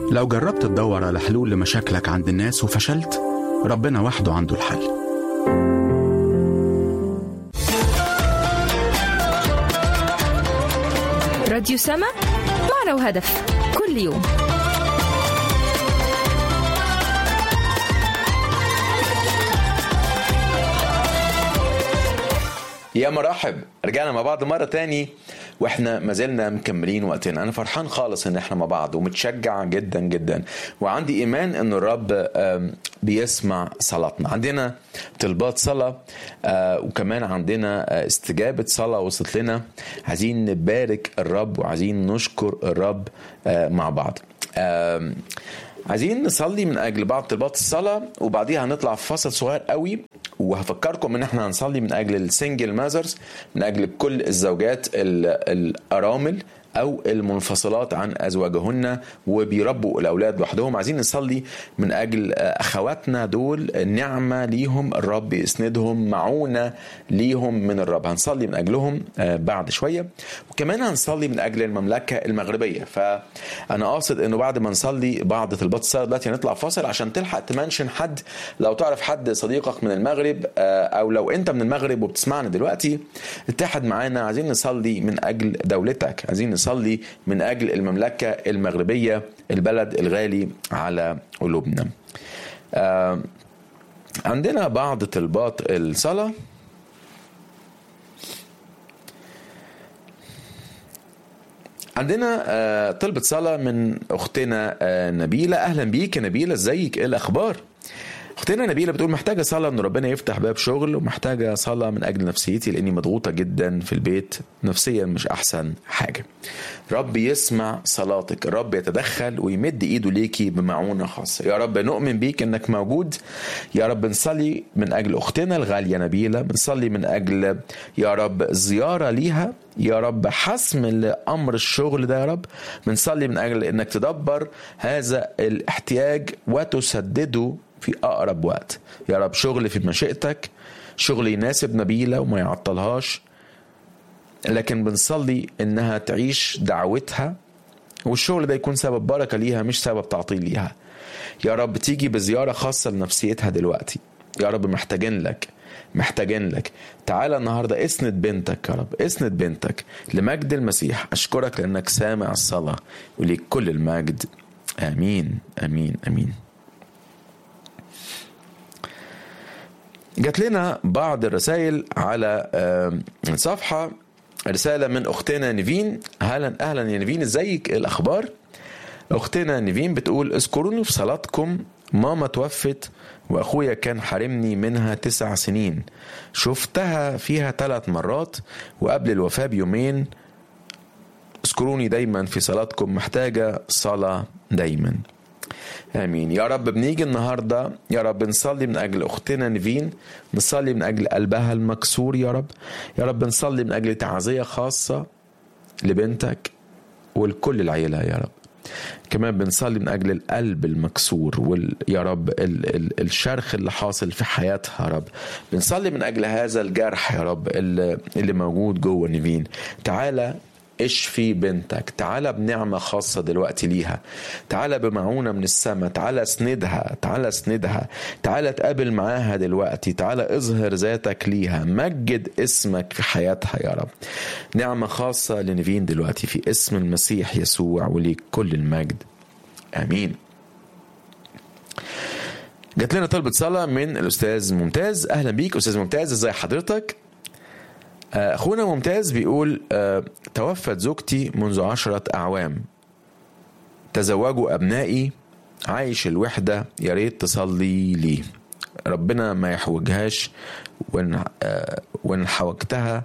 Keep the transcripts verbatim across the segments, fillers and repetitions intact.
لو جربت تدور على حلول لمشاكلك عند الناس وفشلت، ربنا وحده عنده الحل. راديو سما، معنى وهدف، كل يوم. يا مرحب، رجعنا مع بعض مرة تاني واحنا ما زلنا مكملين وقتنا. انا فرحان خالص ان احنا مع بعض ومتشجع جدا جدا، وعندي ايمان ان الرب بيسمع صلاتنا. عندنا طلبات صلاة وكمان عندنا استجابة صلاة وصلت لنا. عايزين نبارك الرب وعايزين نشكر الرب مع بعض. عايزين نصلي من اجل بعض طلبات الصلاة، وبعديها هنطلع في فصل صغير قوي، وهفكركم ان احنا هنصلي من اجل السنجل ماذرز، من اجل كل الزوجات الارامل او المنفصلات عن ازواجهن وبيربوا الاولاد لوحدهم. عايزين نصلي من اجل اخواتنا دول، نعمه ليهم، الرب يسندهم، معونه ليهم من الرب. هنصلي من اجلهم بعد شويه، وكمان هنصلي من اجل المملكه المغربيه. فانا قاصد انه بعد ما نصلي بعض طلبات الصلاه دلوقتي هنطلع فاصل عشان تلحق تمنشن حد. لو تعرف حد صديقك من المغرب، او لو انت من المغرب وبتسمعنا دلوقتي، اتحد معانا. عايزين نصلي من اجل دولتك، عايزين نصلي من أجل المملكة المغربية، البلد الغالي على قلوبنا. آه عندنا بعض طلبات الصلاة. عندنا آه طلبة صلاة من أختنا آه نبيلة. أهلا بيك يا نبيلة، ازيك، ايه الأخبار؟ اختنا نبيلة بتقول محتاجة صلاة ان ربنا يفتح باب شغل، ومحتاجة صلاة من اجل نفسيتي لاني مضغوطة جدا في البيت، نفسيا مش احسن حاجة. رب يسمع صلاتك، الرب يتدخل ويمد ايده ليكي بمعونة خاصة. يا رب نؤمن بيك انك موجود. يا رب نصلي من اجل اختنا الغالية نبيلة، بنصلي من اجل يا رب زيارة ليها، يا رب حسم لأمر الشغل ده. يا رب بنصلي من اجل انك تدبر هذا الاحتياج وتسدده في أقرب وقت. يا رب شغل في مشيئتك، شغل يناسب نبيلة وما يعطلهاش، لكن بنصلي إنها تعيش دعوتها، والشغل ده يكون سبب بركة ليها مش سبب تعطيل ليها. يا رب تيجي بزيارة خاصة لنفسيتها دلوقتي. يا رب محتاجين لك، محتاجين لك. تعالى النهاردة اسند بنتك، يا رب اسند بنتك لمجد المسيح. أشكرك لأنك سامع الصلاة، وليك كل المجد. آمين آمين آمين. جات لنا بعض الرسائل على الصفحة. رسالة من أختنا نيفين. أهلا أهلا يا نيفين، ازيك، الأخبار؟ أختنا نيفين بتقول اذكروني في صلاتكم، ماما توفت وأخويا كان حرمني منها تسع سنين، شفتها فيها ثلاث مرات وقبل الوفاة بيومين. اذكروني دايما في صلاتكم، محتاجة صلاة دايما. آمين. يا رب بنيجي النهاردة يا رب نصلي من أجل أختنا نيفين، نصلي من أجل قلبها المكسور. يا رب يا رب نصلي من أجل تعزية خاصة لبنتك ولكل العيلة. يا رب كمان بنصلي من أجل القلب المكسور وال... يا رب ال... ال... الشرخ اللي حاصل في حياتها. يا رب بنصلي من أجل هذا الجرح يا رب اللي, اللي موجود جوه نيفين. تعالى اشفي بنتك، تعالى بنعمة خاصة دلوقتي ليها، تعالى بمعونة من السماء، تعالى اسندها، تعالى اسندها، تعالى تقابل معاها دلوقتي، تعالى اظهر ذاتك ليها، مجد اسمك في حياتها. يا رب نعمة خاصة لنيفين دلوقتي في اسم المسيح يسوع، وليك كل المجد. آمين. جات لنا طلبة صلاة من الأستاذ ممتاز. أهلا بيك أستاذ ممتاز، ازاي حضرتك؟ أخونا ممتاز بيقول أه توفت زوجتي منذ عشرة أعوام، تزوجوا أبنائي، عايش الوحدة، يا ريت تصلي لي. ربنا ما يحوجهاش، وإن, أه وإن حوجتها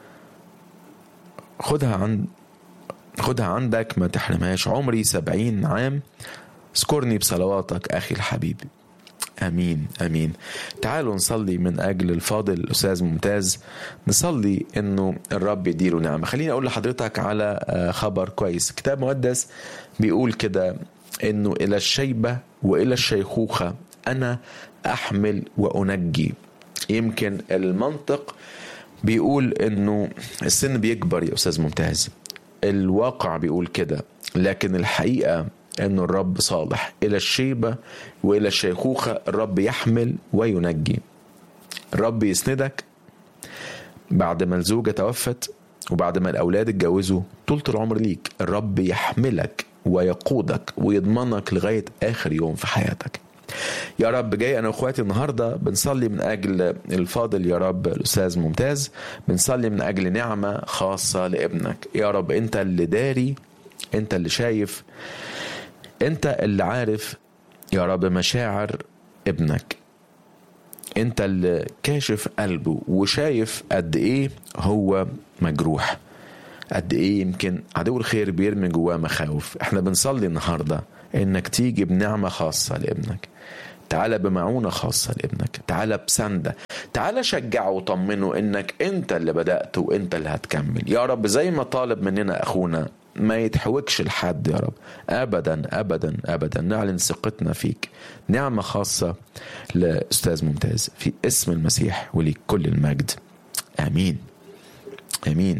خدها عند خدها عندك، ما تحرمهاش. عمري سبعين عام، اذكرني بصلواتك أخي الحبيب. أمين أمين. تعالوا نصلي من أجل الفاضل الأستاذ ممتاز، نصلي إنه الرب يديله نعمة. خليني أقول لحضرتك على خبر كويس. كتاب مقدس بيقول كده إنه إلى الشيبة وإلى الشيخوخة أنا أحمل وأنجي. يمكن المنطق بيقول إنه السن بيكبر يا أستاذ ممتاز، الواقع بيقول كده، لكن الحقيقة أنه الرب صالح إلى الشيبة وإلى الشيخوخة. الرب يحمل وينجي. الرب يسندك بعد ما الزوجة توفت وبعد ما الأولاد اتجوزوا طولة العمر ليك. الرب يحملك ويقودك ويضمنك لغاية آخر يوم في حياتك. يا رب جاي أنا وأخواتي النهاردة بنصلي من أجل الفاضل يا رب الأستاذ ممتاز، بنصلي من أجل نعمة خاصة لابنك. يا رب أنت اللي داري، أنت اللي شايف، أنت اللي عارف يا رب مشاعر ابنك، أنت اللي كاشف قلبه وشايف قد إيه هو مجروح، قد إيه يمكن عدو الخير بيرمي جواه مخاوف. احنا بنصلي النهاردة إنك تيجي بنعمة خاصة لابنك، تعالى بمعونة خاصة لابنك، تعالى بسندة، تعالى شجعه وطمنه إنك أنت اللي بدأت وأنت اللي هتكمل. يا رب زي ما طالب مننا أخونا ما يتحوكش لحد يا رب أبدا أبدا أبدا، نعلن ثقتنا فيك. نعمة خاصة لأستاذ ممتاز في اسم المسيح وليك كل المجد. آمين آمين.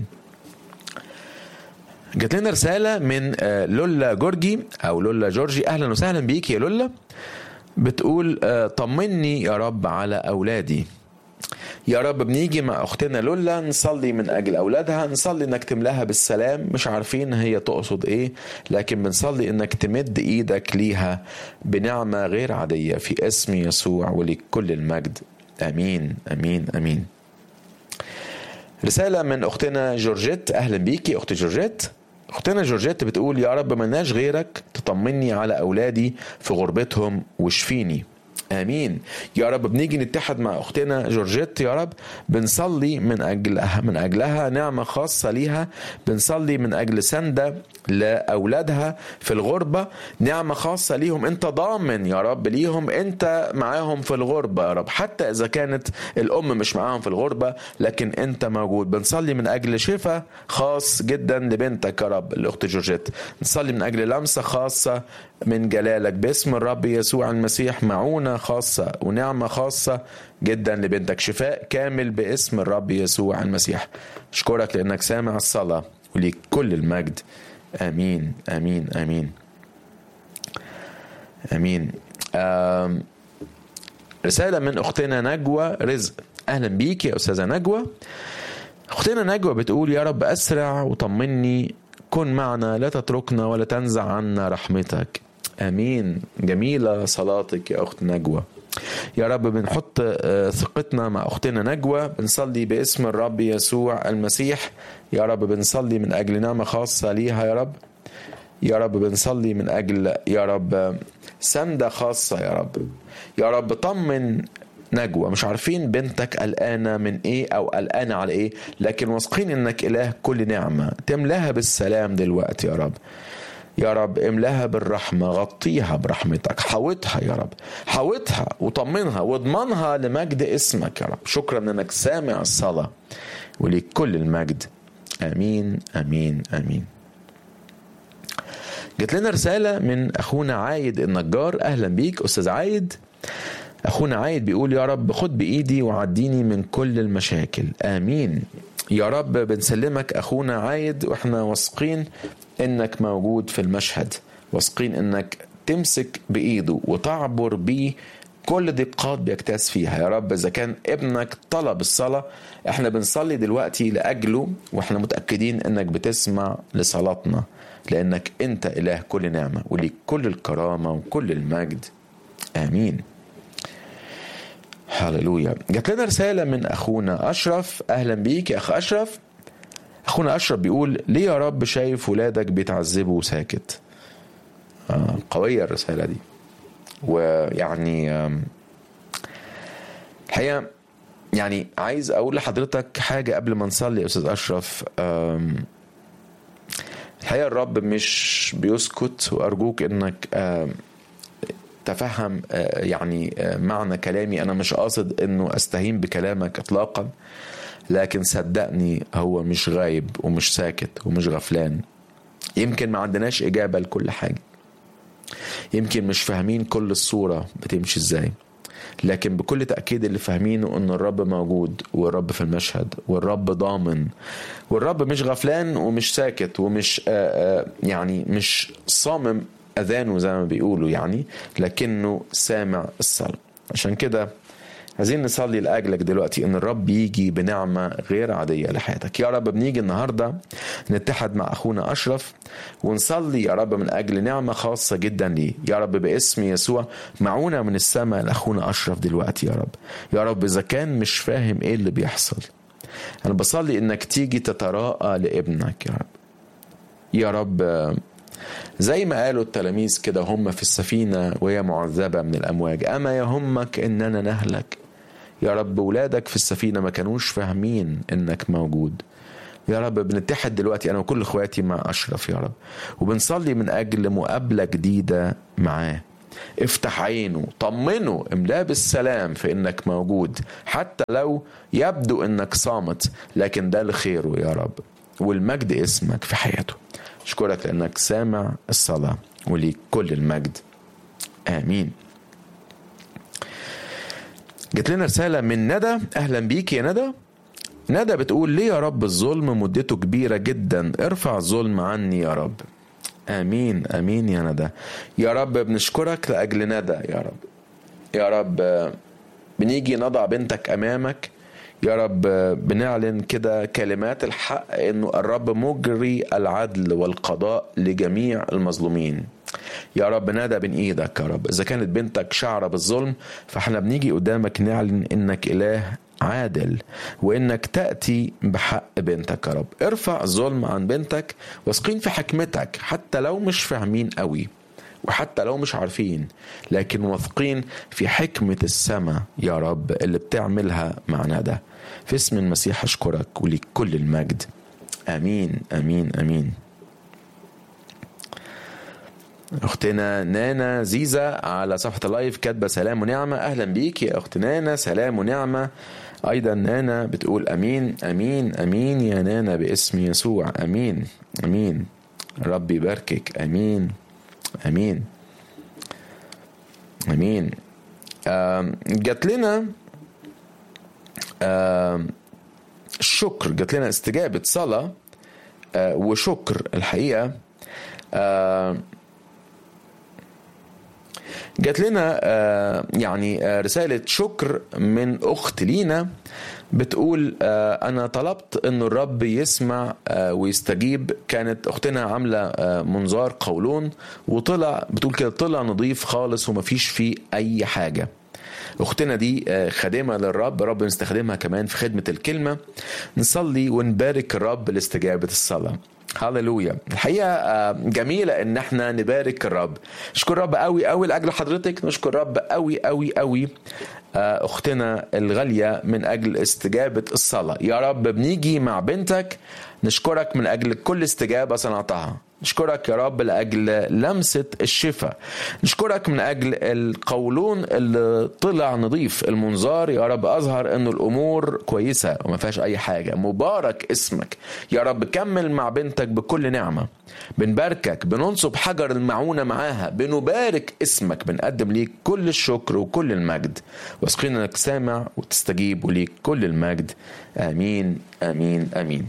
جات لنا رسالة من لولا جورجي أو لولا جورجي. أهلا وسهلا بيك يا لولا. بتقول طمني يا رب على أولادي. يا رب بنيجي مع أختنا لولا نصلي من أجل أولادها، نصلي إنك تملاها بالسلام. مش عارفين هي تقصد إيه، لكن بنصلي إنك تمد إيدك ليها بنعمة غير عادية في اسم يسوع ولك كل المجد. آمين آمين آمين. رسالة من أختنا جورجيت. أهلا بيكي أخت جورجيت. أختنا جورجيت بتقول يا رب ملناش غيرك تطمني على أولادي في غربتهم وشفيني. آمين يا رب. بنيجي نتحد مع أختنا جورجيت يا رب، بنصلي من أجلها من أجلها نعمة خاصة ليها، بنصلي من أجل سندة لأولادها في الغربة، نعمة خاصة ليهم. أنت ضامن يا رب ليهم، أنت معاهم في الغربة يا رب، حتى إذا كانت الأم مش معاهم في الغربة لكن أنت موجود. بنصلي من أجل شفاء خاص جدا لبنتك يا رب الأخت جورجيت، نصلي من أجل لمسة خاصة من جلالك باسم الرب يسوع المسيح، معونة خاصة ونعمة خاصة جدا لبنتك، شفاء كامل باسم الرب يسوع المسيح. أشكرك لأنك سامع الصلاة وليك كل المجد. آمين آمين آمين آمين. آم رسالة من أختنا نجوى رزق. أهلا بيك يا أستاذة نجوى. أختنا نجوى بتقول يا رب أسرع وطمني، كن معنا لا تتركنا ولا تنزع عنا رحمتك. آمين. جميلة صلاتك يا أخت نجوى. يا رب بنحط ثقتنا مع أختنا نجوى، بنصلي باسم الرب يسوع المسيح. يا رب بنصلي من أجل نعمة خاصة ليها يا رب. يا رب بنصلي من أجل يا رب سندة خاصة يا رب. يا رب طمن نجوى. مش عارفين بنتك قلقانة من ايه او قلقانة على ايه، لكن واثقين انك اله كل نعمة، تملاها بالسلام دلوقتي يا رب. يا رب املاها بالرحمة، غطيها برحمتك، حاوطها يا رب، حاوطها وطمنها واضمنها لمجد اسمك يا رب. شكرا انك سامع الصلاة وليك كل المجد. امين امين امين. جت لنا رسالة من اخونا عايد النجار. اهلا بيك استاذ عايد. أخونا عايد بيقول يا رب خد بإيدي وعديني من كل المشاكل. آمين يا رب. بنسلمك أخونا عايد وإحنا واثقين إنك موجود في المشهد، واثقين إنك تمسك بإيده وتعبر بيه كل دقات بيكتاز فيها يا رب. إذا كان ابنك طلب الصلاة إحنا بنصلي دلوقتي لأجله، وإحنا متأكدين إنك بتسمع لصلاتنا، لأنك أنت إله كل نعمة وليك كل الكرامة وكل المجد. آمين. هللويا. جات لنا رسالة من أخونا أشرف. أهلا بيك يا أخ أشرف. أخونا أشرف بيقول ليه يا رب شايف ولادك بيتعذبوا وساكت؟ آه قوية الرسالة دي. ويعني آه الحقيقة يعني عايز أقول لحضرتك حاجة قبل ما نصلي يا أستاذ أشرف. آه الحقيقة الرب مش بيسكت، وأرجوك إنك آه تفهم يعني معنى كلامي. أنا مش قاصد أنه أستهين بكلامك إطلاقا، لكن صدقني هو مش غايب ومش ساكت ومش غفلان. يمكن ما عندناش إجابة لكل حاجة، يمكن مش فاهمين كل الصورة بتمشي إزاي، لكن بكل تأكيد اللي فاهمينه أن الرب موجود، والرب في المشهد، والرب ضامن، والرب مش غفلان ومش ساكت ومش آآ آآ يعني مش صامم أذانه زي ما بيقولوا يعني، لكنه سامع الصلاة. عشان كده عايزين نصلي لأجلك دلوقتي ان الرب يجي بنعمة غير عادية لحياتك. يا رب بنيجي النهاردة نتحد مع أخونا أشرف ونصلي يا رب من أجل نعمة خاصة جدا ليه. يا رب باسم يسوع معونا من السماء لأخونا أشرف دلوقتي. يا رب يا رب إذا كان مش فاهم إيه اللي بيحصل، أنا بصلي إنك تيجي تتراءى لابنك يا رب. يا رب زي ما قالوا التلاميذ كده هم في السفينة وهي معذبة من الأمواج، أما يهمك إننا نهلك. يا رب ولادك في السفينة ما كانوش فاهمين إنك موجود. يا رب بنتحد دلوقتي أنا وكل إخواتي مع أشرف يا رب، وبنصلي من أجل مقابلة جديدة معاه. افتح عينه، طمنه، املاه بالسلام في إنك موجود، حتى لو يبدو إنك صامت، لكن ده لخيره يا رب، والمجد اسمك في حياته. أشكرك لأنك سامع الصلاة، وليك كل المجد. آمين. جت لنا رسالة من ندى. أهلا بيك يا ندى. ندى بتقول ليه يا رب الظلم مدته كبيرة جدا، ارفع الظلم عني يا رب. آمين آمين يا ندى. يا رب بنشكرك لأجل ندى يا رب. يا رب بنيجي نضع بنتك أمامك يا رب، بنعلن كده كلمات الحق انه الرب مجري العدل والقضاء لجميع المظلومين. يا رب نادى بين ايدك يا رب، اذا كانت بنتك شعرة بالظلم فاحنا بنيجي قدامك نعلن انك اله عادل، وانك تأتي بحق بنتك يا رب. ارفع الظلم عن بنتك، واثقين في حكمتك حتى لو مش فاهمين قوي، وحتى لو مش عارفين، لكن واثقين في حكمة السماء يا رب اللي بتعملها معنا. ده في اسم المسيح أشكرك وليك كل المجد. آمين آمين آمين. أختنا نانا زيزة على صفحة اللايف كاتبة سلام ونعمة. أهلا بيك يا أخت نانا، سلام ونعمة. أيضا نانا بتقول أمين آمين آمين يا نانا باسم يسوع. أمين أمين. ربي يباركك. أمين أمين أمين. جات لنا الشكر، جات لنا استجابة صلاة وشكر الحقيقة. جات لنا يعني رسالة شكر من أخت لينا بتقول أنا طلبت أن الرب يسمع ويستجيب. كانت أختنا عاملة منظار قولون وطلع، بتقول كده طلع نظيف خالص ومفيش فيه أي حاجة. أختنا دي خادمة للرب، رب نستخدمها كمان في خدمة الكلمة. نصلي ونبارك الرب لاستجابة الصلاة. هاليلويا. الحقيقة جميلة ان احنا نبارك الرب. نشكر رب قوي قوي لأجل حضرتك، نشكر رب قوي قوي قوي اختنا الغالية من اجل استجابة الصلاة. يا رب بنيجي مع بنتك نشكرك من اجل كل استجابة صنعتها. نشكرك يا رب لأجل لمسة الشفاء. نشكرك من أجل القولون اللي طلع نظيف، المنظار يا رب أظهر أنه الأمور كويسة وما فيهاش أي حاجة. مبارك اسمك يا رب. كمل مع بنتك بكل نعمة. بنباركك، بننصب حجر المعونة معاها، بنبارك اسمك، بنقدم ليك كل الشكر وكل المجد، واثقين أنك سامع وتستجيب، وليك كل المجد. آمين آمين آمين.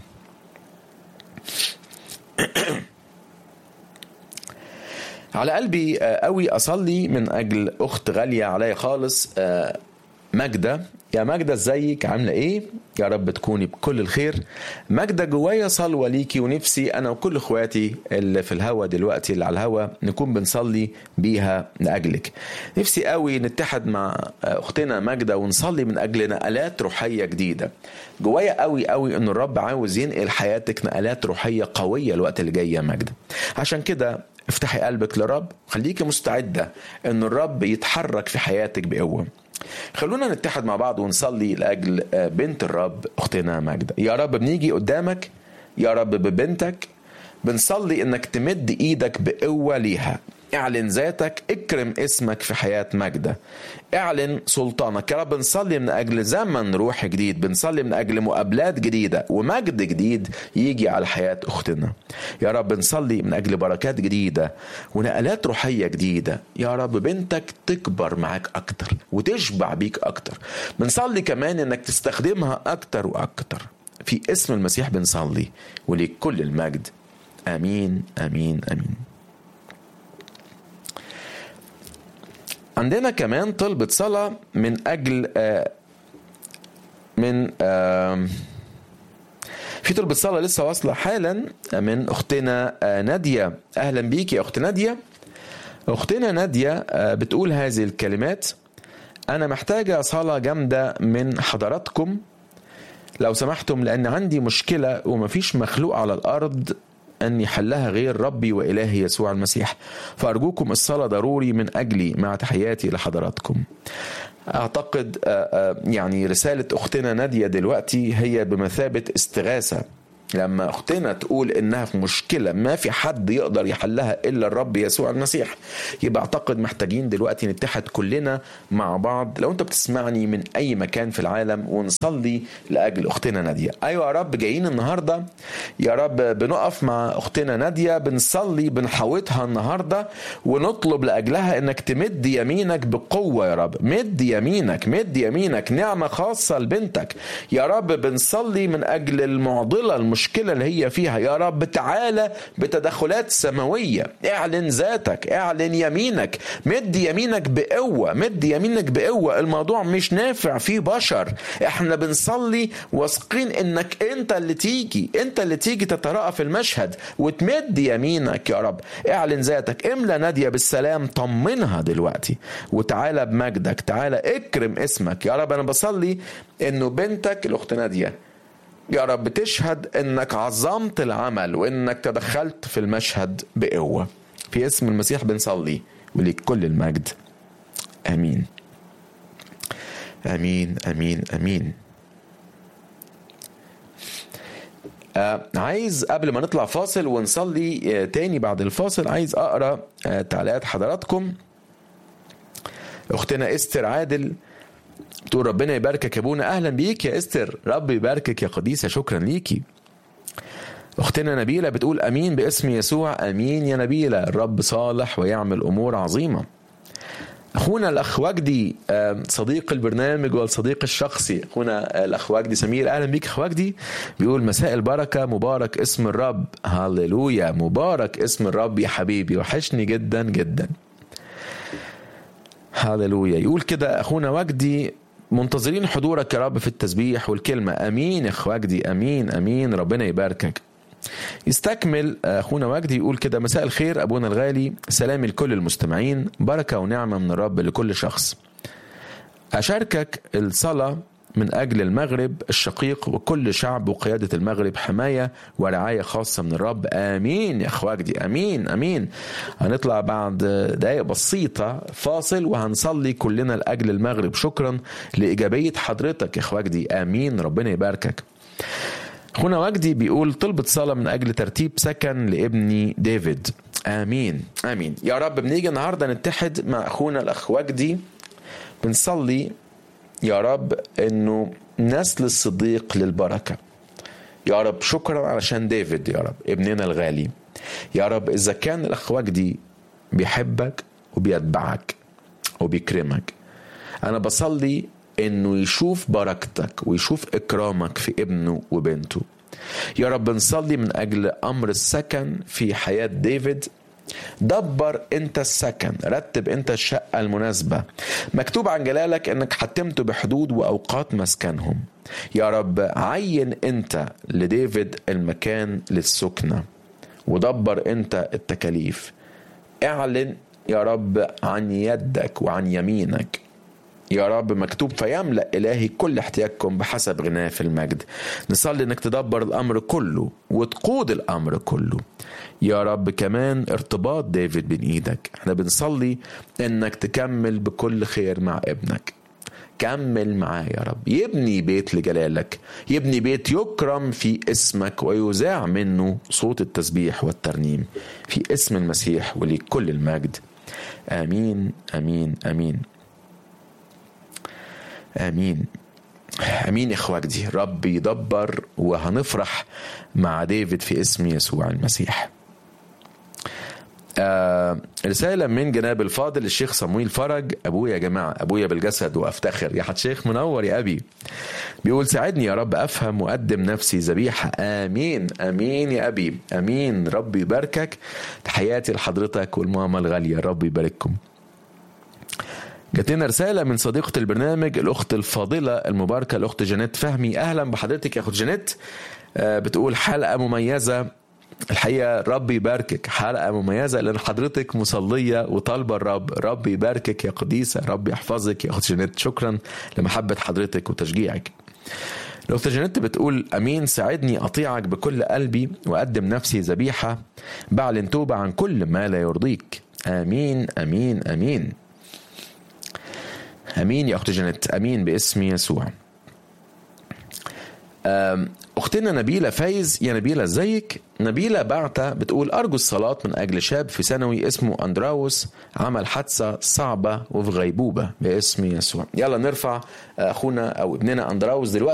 على قلبي قوي أصلي من أجل أخت غالية عليا خالص، ماجدة. يا ماجدة ازيك، عاملة ايه؟ يا رب تكوني بكل الخير. ماجدة جوايا صلوة ليكي، ونفسي أنا وكل اخواتي اللي في الهوا دلوقتي اللي على الهوا نكون بنصلي بيها لأجلك. نفسي قوي نتحد مع أختنا ماجدة ونصلي من أجل نقلات روحية جديدة. جوايا قوي قوي إن الرب عاوز ينقل حياتك نقلات روحية قوية الوقت اللي جاي يا ماجدة. عشان كده افتحي قلبك للرب، خليكي مستعدة إن الرب يتحرك في حياتك بقوة. خلونا نتحد مع بعض ونصلي لأجل بنت الرب أختنا ماجدة. يا رب بنيجي قدامك يا رب ببنتك، بنصلي إنك تمد إيدك بقوة ليها. اعلن ذاتك، اكرم اسمك في حياة ماجدة، اعلن سلطانك يا رب. بنصلي من أجل زمن روح جديد، بنصلي من أجل مقابلات جديدة ومجد جديد يجي على حياة أختنا يا رب. بنصلي من أجل بركات جديدة ونقلات روحية جديدة يا رب. بنتك تكبر معاك أكتر وتشبع بيك أكتر. بنصلي كمان إنك تستخدمها أكتر وأكتر في اسم المسيح. بنصلي وليك كل المجد. آمين آمين آمين. عندنا كمان طلبة صلاة من أجل آه من آه في طلبة صلاة لسه واصلة حالا من أختنا آه نادية. أهلا بيك يا أخت نادية. أختنا نادية آه بتقول هذه الكلمات: أنا محتاجة صلاة جامدة من حضراتكم لو سمحتم، لأن عندي مشكلة ومفيش مخلوق على الأرض أن يحلها غير ربي وإلهي يسوع المسيح، فأرجوكم الصلاة ضروري من أجلي، مع تحياتي لحضراتكم. أعتقد يعني رسالة أختنا نادية دلوقتي هي بمثابة استغاثة. لما أختنا تقول إنها في مشكلة ما في حد يقدر يحلها إلا الرب يسوع المسيح، يبقى أعتقد محتاجين دلوقتي نتحد كلنا مع بعض، لو أنت بتسمعني من أي مكان في العالم، ونصلي لأجل أختنا نادية. أيوة يا رب، جايين النهاردة يا رب بنقف مع أختنا نادية، بنصلي بنحوطها النهاردة ونطلب لأجلها إنك تمد يمينك بقوة يا رب. مد يمينك، مد يمينك، نعمة خاصة لبنتك يا رب. بنصلي من أجل المعضلة المشكلة اللي هي فيها يا رب. تعالى بتدخلات سماوية، اعلن ذاتك، اعلن يمينك، مد يمينك بقوة، مد يمينك بقوة. الموضوع مش نافع فيه بشر، احنا بنصلي واثقين انك انت اللي تيجي، انت اللي تيجي تتراءى في المشهد وتمد يمينك يا رب. اعلن ذاتك، املى نادية بالسلام، طمنها دلوقتي، وتعالى بمجدك، تعالى اكرم اسمك يا رب. انا بصلي انه بنتك الاخت نادية يا رب تشهد انك عظمت العمل وانك تدخلت في المشهد بقوة. في اسم المسيح بنصلي، وليك كل المجد. امين امين امين امين. آه عايز قبل ما نطلع فاصل ونصلي آه تاني بعد الفاصل، عايز اقرأ آه تعليقات حضراتكم. اختنا استر عادل تقول: ربنا يباركك يا ابونا. اهلا بيك يا استر، رب يباركك يا قديسة، شكرا ليكي. اختنا نبيلة بتقول: امين باسم يسوع. امين يا نبيلة، الرب صالح ويعمل امور عظيمة. اخونا الاخ وجدي صديق البرنامج والصديق الشخصي، اخونا الاخ وجدي سمير، اهلا بيك اخ وجدي، بيقول: مساء البركة، مبارك اسم الرب. هاليلويا، مبارك اسم الرب يا حبيبي، وحشني جدا جدا. هاليلويا. يقول كده اخونا وجدي: منتظرين حضورك يا رب في التسبيح والكلمة. امين يا اخ وجدي، امين امين، ربنا يباركك. يستكمل اخونا وجدي يقول كده: مساء الخير ابونا الغالي، سلامي لكل المستمعين، بركة ونعمة من الرب لكل شخص. اشاركك الصلاة من أجل المغرب الشقيق وكل شعب وقيادة المغرب، حماية ورعاية خاصة من الرب. آمين يا أخوة وجدي، أمين أمين. هنطلع بعد دقائق بسيطة فاصل وهنصلي كلنا لأجل المغرب. شكرا لإيجابية حضرتك يا أخوة وجدي، آمين، ربنا يباركك. أخونا وجدي بيقول: طلبة صلاة من أجل ترتيب سكن لابني ديفيد. آمين آمين يا رب. بنيجي النهاردة نتحد مع أخونا الأخ وجدي، بنصلي يا رب انه نسل الصديق للبركة يا رب. شكرا علشان ديفيد يا رب ابننا الغالي يا رب. اذا كان الاخ وجدي بيحبك وبيتبعك وبيكرمك، انا بصلي انه يشوف بركتك ويشوف اكرامك في ابنه وبنته يا رب. نصلي من اجل امر السكن في حياة ديفيد. دبر انت السكن، رتب انت الشقة المناسبة. مكتوب عن جلالك انك حتمت بحدود واوقات مسكنهم يا رب. عين انت لديفيد المكان للسكنة، ودبر انت التكاليف. اعلن يا رب عن يدك وعن يمينك يا رب. مكتوب: فيملأ إلهي كل احتياجكم بحسب غناه في المجد. نصلي انك تدبر الامر كله وتقود الامر كله يا رب. كمان ارتباط ديفيد بين ايدك، احنا بنصلي انك تكمل بكل خير مع ابنك. كمل معاه يا رب، يبني بيت لجلالك، يبني بيت يكرم في اسمك ويذاع منه صوت التسبيح والترنيم في اسم المسيح، وليك كل المجد. امين امين امين امين امين. اخوة دي رب يدبر، وهنفرح مع ديفيد في اسم يسوع المسيح. آه رسالة من جناب الفاضل الشيخ صمويل فرج: أبويا يا جماعة، أبويا بالجسد وأفتخر. يا حد شيخ منور يا أبي. بيقول: ساعدني يا رب أفهم وأقدم نفسي ذبيحة. آمين آمين يا أبي، آمين، رب يباركك. تحياتي لحضرتك والماما الغالية، رب يبارككم. جات لنا رسالة من صديقة البرنامج الأخت الفاضلة المباركة الأخت جانيت فهمي. أهلا بحضرتك يا أخت جانيت. بتقول حلقة مميزة الحقيقة، ربي يباركك. حلقة مميزة لأن حضرتك مصلية وطالبة الرب. ربي يباركك يا قديسة، ربي يحفظك يا أخت جانيت. شكرا لمحبة حضرتك وتشجيعك. الأخت جانيت بتقول أمين، ساعدني أطيعك بكل قلبي وأقدم نفسي ذبيحة، بعلن توبة عن كل ما لا يرضيك. آمين آمين آمين أمين يا أخت جانيت، أمين باسم يسوع. أختنا نبيلة فايز، يا نبيلة ازيك؟ نبيلة بعتة بتقول أرجو الصلاة من أجل شاب في ثانوي اسمه أندراوس، عمل حادثة صعبة وفي غيبوبة باسم يسوع. يلا نرفع أخونا أو ابننا أندراوس دلوقتي.